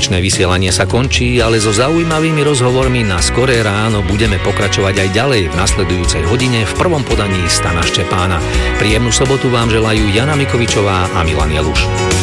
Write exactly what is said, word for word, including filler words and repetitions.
Nočné vysielanie sa končí, ale so zaujímavými rozhovormi na Skoré ráno budeme pokračovať aj ďalej v nasledujúcej hodine v prvom podaní Stana Ščepána. Príjemnú sobotu vám želajú Jana Mikovičová a Milan Jeluš.